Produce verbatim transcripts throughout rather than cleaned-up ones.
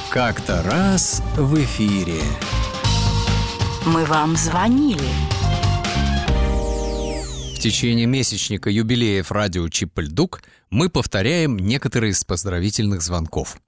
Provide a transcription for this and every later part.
Как-то раз в эфире. Мы вам звонили. В течение месячника юбилеев радио Чип-Ль-Дук мы повторяем некоторые из поздравительных звонков.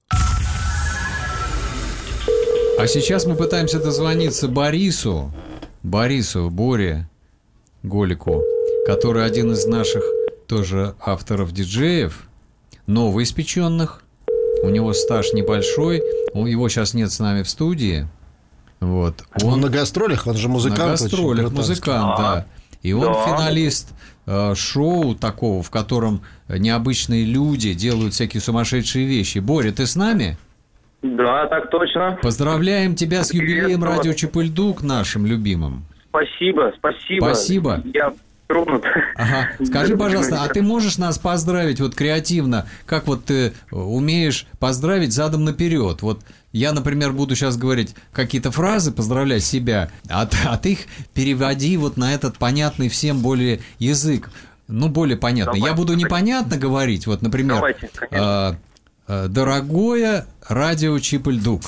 А сейчас мы пытаемся дозвониться Борису, Борису, Боре Голику, который один из наших тоже авторов-диджеев, новоиспеченных. У него стаж небольшой, его сейчас нет с нами в студии. Вот. Он, он на гастролях, он же музыкант. На гастролях музыкант, а, да. И он да. финалист э, шоу такого, в котором необычные люди делают всякие сумасшедшие вещи. Боря, ты с нами? Да, так точно. Поздравляем тебя с юбилеем радио Чип-Ль-Дук, нашим любимым. Спасибо, спасибо. Спасибо. Я тронут. Ага. Скажи, пожалуйста, а ты можешь нас поздравить вот креативно? Как вот ты умеешь поздравить задом наперед? Вот я, например, буду сейчас говорить какие-то фразы, поздравлять себя, а, а ты их переводи вот на этот понятный всем более язык. Ну, более понятный. Давайте. Я буду непонятно говорить, вот, например, Давайте, э, э, дорогое радио Чип-Ль-Дук.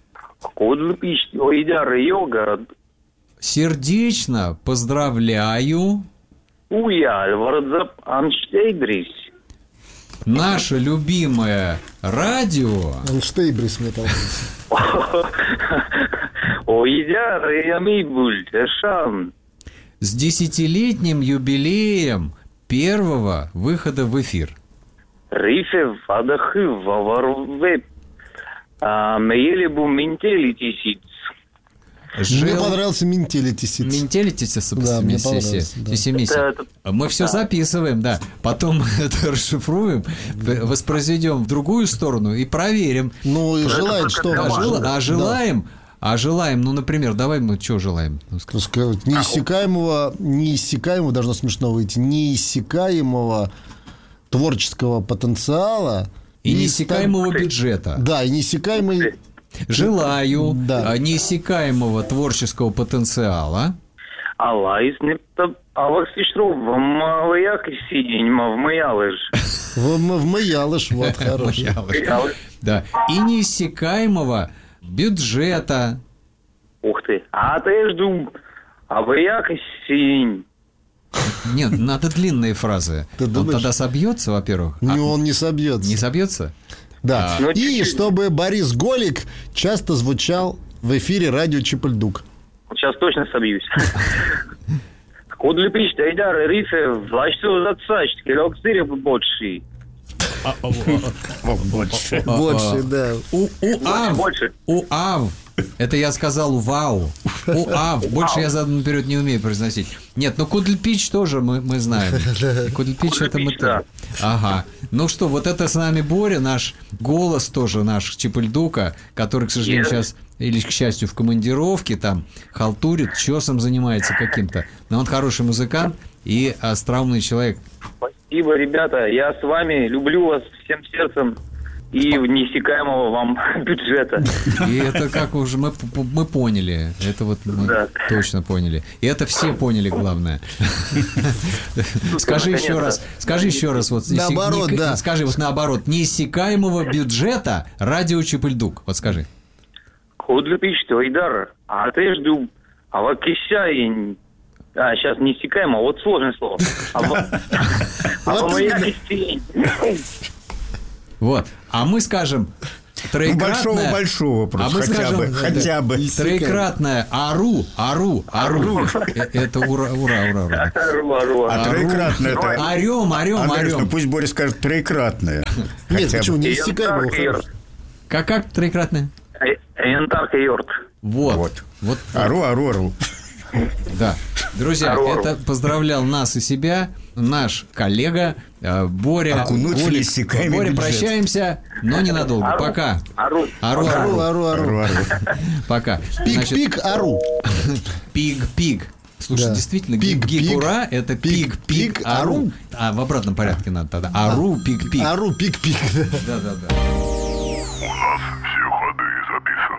Сердечно поздравляю наше любимое радио Анштейбрис мне там. С десятилетним юбилеем первого выхода в эфир. Жил... Мне понравился менталитисиц. Менталитисиц. Да, мне понравился. Да. Мы все записываем, да. Потом это расшифруем, воспроизведем в другую сторону и проверим. Ну, и желает что? А, жел... а желаем... А желаем, ну, например, давай мы что желаем? Неиссякаемого, неиссякаемого, должно смешно выйти, неиссякаемого творческого потенциала. И неиссякаемого стан... бюджета. Да, и неиссякаемый... Желаю да. неиссякаемого творческого потенциала. Вмаялыш, вот, хороший. Да. И неиссякаемого бюджета. Ух ты. А ты жду. А вы якось синь. Нет, надо длинные фразы. Ты он думаешь? Тогда собьется, во-первых. Не, а... он не собьется. Не собьется? Да. А... И чтобы Борис Голик часто звучал в эфире радио Чип-Ль-Дук. Сейчас точно собьюсь. Больше. Больше, да. Больше. Уав. Это я сказал вау. Уав. Больше я задом наперед не умею произносить. Нет, ну кудльпич тоже мы, мы знаем. Кудльпич это мы тоже. Ага. Ну что, вот это с нами Боря, наш голос тоже, наш Чип-Ль-Дука, который, к сожалению, сейчас, или к счастью, в командировке, там, халтурит, чесом занимается каким-то. Но он хороший музыкант и остроумный человек. Спасибо, ребята. Я с вами. Люблю вас всем сердцем. И неиссякаемого вам бюджета. И это как уже мы, мы поняли. Это вот мы да. точно поняли. И это все поняли, главное. Скажи еще раз. Скажи еще раз. Вот, наоборот, не, да. Скажи вот наоборот. Неиссякаемого бюджета радио Чип-Ль-Дук. Вот скажи. А ты жду. А вот кисяй. А, сейчас неиссякаемого. Вот сложное слово. А моя кисень. Вот. А мы скажем троекратное... Большого-большого просто, а мы хотя скажем, бы, хотя бы. Троекратное ару, ару, ару. Это ура, ура, ура, ура. Ару, ару, а троекратное это... Орем, орем, орем. Ну пусть Боря скажет троекратное. Нет, почему? Не иссякаемого. Как, как троекратное? Янтарка йорт. Вот. Вот. Ару, ару, ару. Да. Друзья, ару, ару. Это поздравлял нас и себя наш коллега Боря. Окунуть в неиссякаемый Боря, бюджет. Прощаемся, но ненадолго. Ару. Пока. Ару. Ару, ару, ару, ару, ару. Пока. Пик-пик, ару. Пиг-пиг. Слушай, да. действительно, пик, гик-ура – это пик-пик, ару. А в обратном порядке надо тогда. Ару, пик-пик. Ару, пик-пик. Да-да-да.